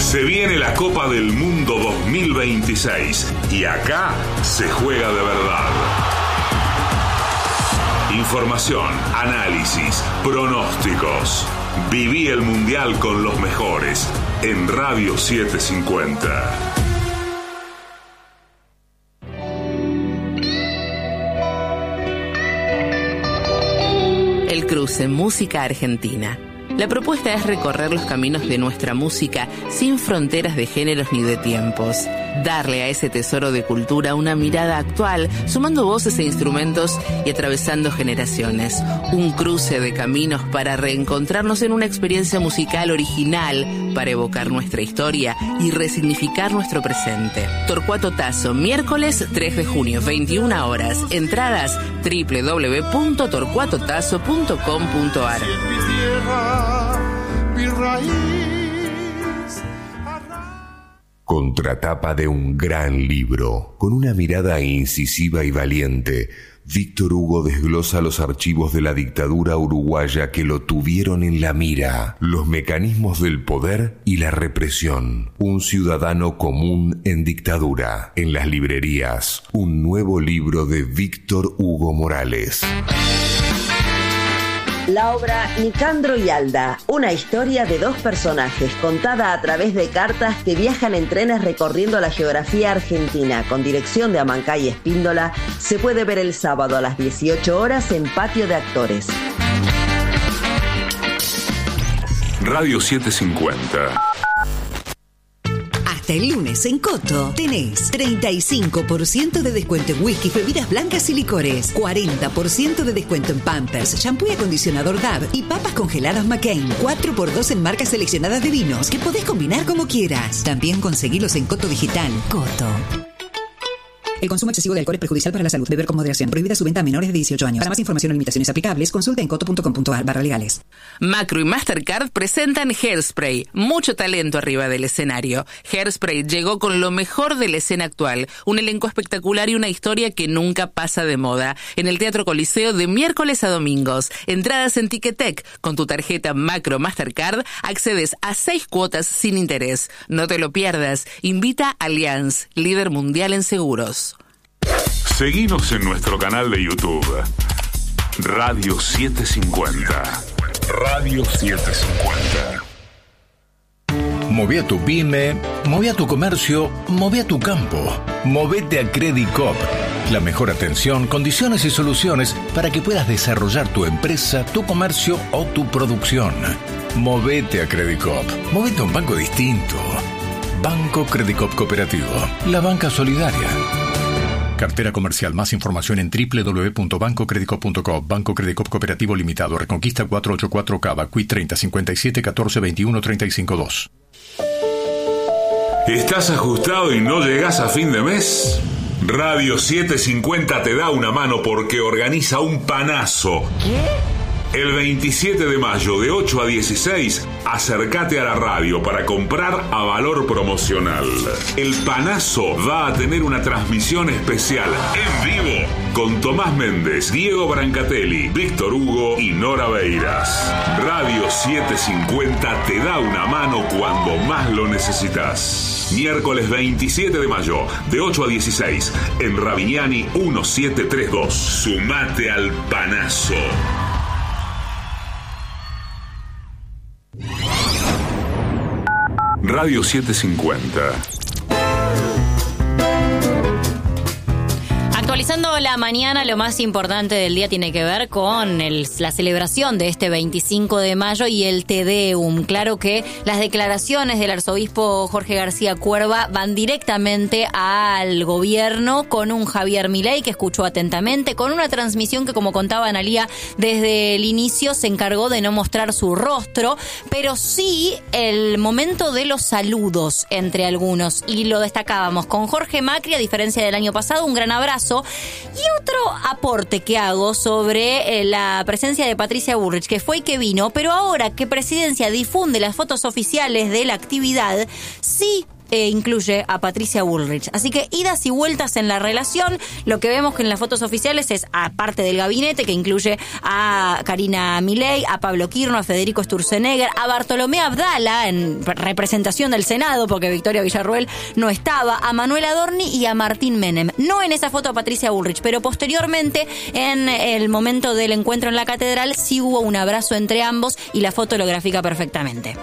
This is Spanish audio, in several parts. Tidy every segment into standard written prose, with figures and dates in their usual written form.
Se viene la Copa del Mundo 2026 y acá se juega de verdad. Información, análisis, pronósticos. Viví el Mundial con los mejores en Radio 750. El Cruce Música Argentina. La propuesta es recorrer los caminos de nuestra música sin fronteras de géneros ni de tiempos. Darle a ese tesoro de cultura una mirada actual, sumando voces e instrumentos y atravesando generaciones. Un cruce de caminos para reencontrarnos en una experiencia musical original, para evocar nuestra historia y resignificar nuestro presente. Torcuato Tazo, miércoles 3 de junio, 21 horas. Entradas www.torcuatotazo.com.ar. Contratapa de un gran libro, con una mirada incisiva y valiente, Víctor Hugo desglosa los archivos de la dictadura uruguaya que lo tuvieron en la mira, los mecanismos del poder y la represión. Un ciudadano común en dictadura. En las librerías, un nuevo libro de Víctor Hugo Morales. La obra Nicandro y Alda, una historia de dos personajes contada a través de cartas que viajan en trenes recorriendo la geografía argentina, con dirección de Amancay Espíndola, se puede ver el sábado a las 18 horas en Patio de Actores. Radio 750. Hasta el lunes en Coto tenés 35% de descuento en whisky, bebidas blancas y licores, 40% de descuento en Pampers, shampoo y acondicionador Dove y papas congeladas McCain, 4x2 en marcas seleccionadas de vinos que podés combinar como quieras. También conseguilos en Coto Digital. Coto. El consumo excesivo de alcohol es perjudicial para la salud. Beber con moderación. Prohibida su venta a menores de 18 años. Para más información o limitaciones aplicables, consulta en coto.com.ar/legales. Macro y Mastercard presentan Hairspray. Mucho talento arriba del escenario. Hairspray llegó con lo mejor de la escena actual. Un elenco espectacular y una historia que nunca pasa de moda. En el Teatro Coliseo de miércoles a domingos. Entradas en Ticketek. Con tu tarjeta Macro Mastercard accedes a 6 cuotas sin interés. No te lo pierdas. Invita a Allianz, líder mundial en seguros. Seguinos en nuestro canal de YouTube. Radio 750. Radio 750. Moví a tu pyme, moví a tu comercio, moví a tu campo. Movete a Credicop. La mejor atención, condiciones y soluciones para que puedas desarrollar tu empresa, tu comercio o tu producción. Movete a Credicop. Movete a un banco distinto. Banco Credicop Cooperativo. La banca solidaria. Cartera comercial. Más información en www.bancocredicop.com. Banco Credicop Cooperativo Limitado. Reconquista 484 Cava. Cuit 30 57 14 21 35 2. ¿Estás ajustado y no llegas a fin de mes? Radio 750 te da una mano porque organiza un panazo. ¿Qué? El 27 de mayo de 8 a 16, acércate a la radio para comprar a valor promocional. El panazo va a tener una transmisión especial en vivo con Tomás Méndez, Diego Brancatelli, Víctor Hugo y Nora Beiras. Radio 750 te da una mano cuando más lo necesitas. Miércoles 27 de mayo, de 8 a 16, en Ravignani 1732. Sumate al panazo. Radio 750. Actualizando la mañana, lo más importante del día tiene que ver con la celebración de este 25 de mayo y el Te Deum. Claro que las declaraciones del arzobispo Jorge García Cuerva van directamente al gobierno, con un Javier Milei que escuchó atentamente, con una transmisión que, como contaba Analía, desde el inicio se encargó de no mostrar su rostro, pero sí el momento de los saludos entre algunos, y lo destacábamos con Jorge Macri, a diferencia del año pasado, un gran abrazo. Y otro aporte que hago sobre la presencia de Patricia Bullrich, que fue y que vino, pero ahora que Presidencia difunde las fotos oficiales de la actividad, sí incluye a Patricia Bullrich. Así que idas y vueltas en la relación. Lo que vemos que en las fotos oficiales es, aparte del gabinete, que incluye a Karina Milei, a Pablo Quirno, a Federico Sturzenegger, a Bartolomé Abdala en representación del Senado, porque Victoria Villarruel no estaba, a Manuel Adorni y a Martín Menem. No en esa foto a Patricia Bullrich, pero posteriormente, en el momento del encuentro en la catedral, sí hubo un abrazo entre ambos y la foto lo grafica perfectamente.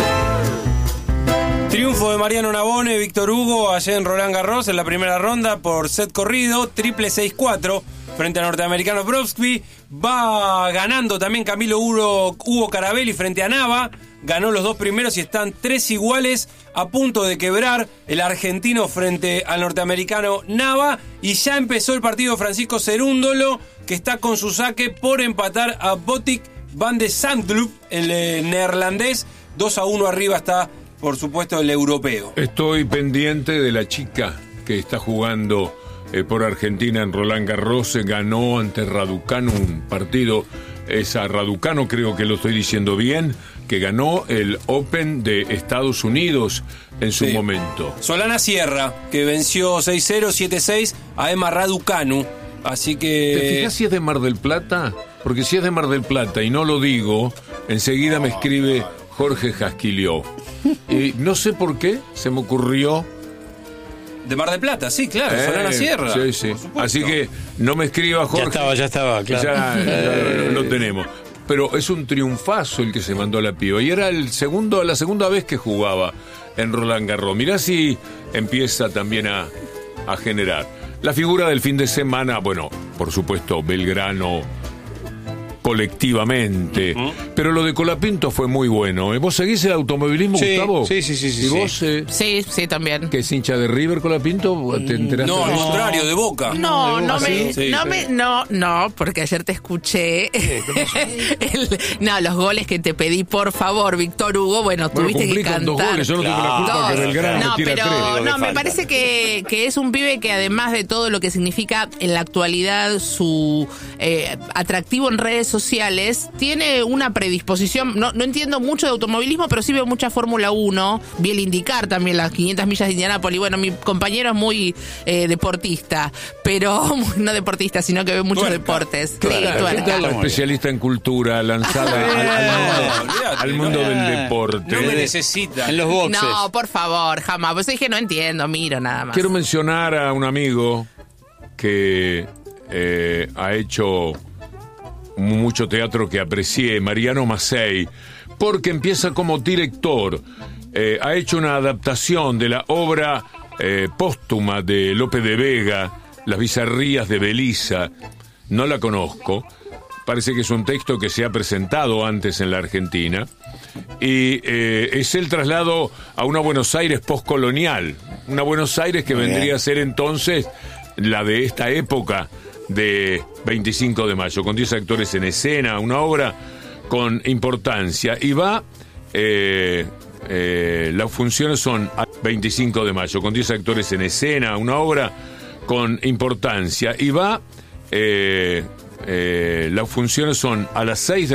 Triunfo de Mariano Navone, Víctor Hugo, ayer en Roland Garros en la primera ronda por set corrido, triple 6-4 frente al norteamericano Brodsky. Va ganando también Camilo Hugo Carabelli frente a Nava. Ganó los dos primeros y están 3 iguales, a punto de quebrar el argentino frente al norteamericano Nava. Y ya empezó el partido Francisco Cerúndolo, que está con su saque por empatar a Botic van de Zandloop, el neerlandés. 2-1 arriba está, por supuesto, el europeo. Estoy pendiente de la chica que está jugando por Argentina en Roland Garros. Ganó ante Raducanu un partido. Es a Raducanu, creo que lo estoy diciendo bien, que ganó el Open de Estados Unidos en su momento. Solana Sierra, que venció 6-0, 7-6 a Emma Raducanu. Así que... ¿Te fijas si es de Mar del Plata? Porque si es de Mar del Plata y no lo digo, enseguida me escribe Jorge Jasquilió. Y no sé por qué se me ocurrió. De Mar del Plata, sí, claro, Solana Sierra. Sí, sí. Así que no me escriba Jorge. Ya estaba, claro. Ya lo tenemos. Pero es un triunfazo el que se mandó a la piba. Y era la segunda vez que jugaba en Roland Garros. Mirá si empieza también a generar. La figura del fin de semana, bueno, por supuesto, Belgrano colectivamente, pero lo de Colapinto fue muy bueno. ¿Vos seguís el automovilismo, Gustavo? Sí. ¿Y vos? Sí, también. ¿Que es hincha de River, Colapinto? ¿Te enteraste? No, al contrario, de Boca. No, porque ayer te escuché los goles que te pedí, por favor, Víctor Hugo, tuviste que cantar. 2 goles, yo no tengo la culpa que Belgrano tira 3. Me parece que es un pibe que, además de todo lo que significa en la actualidad su atractivo en redes sociales, tiene una predisposición. No entiendo mucho de automovilismo, pero sí veo mucha Fórmula 1. Vi el IndyCar también, las 500 millas de Indianápolis. Bueno, mi compañero es muy deportista, pero no deportista, sino que ve muchos deportes. Claro, ¿qué tal la especialista en cultura lanzada al mundo del deporte? No me necesita. En los boxes. No, por favor, jamás. Pues dije, no entiendo, miro nada más. Quiero mencionar a un amigo que ha hecho mucho teatro que aprecié, Mariano Massey, porque empieza como director. Ha hecho una adaptación de la obra póstuma de Lope de Vega, Las bizarrías de Belisa. No la conozco. Parece que es un texto que se ha presentado antes en la Argentina. Y es el traslado a una Buenos Aires postcolonial. Una Buenos Aires que vendría a ser entonces la de esta época de 25 de mayo, con 10 actores en escena, una obra con importancia. Y va, las funciones son a 25 de mayo, con 10 actores en escena, una obra con importancia. Y va, las funciones son a las 6 de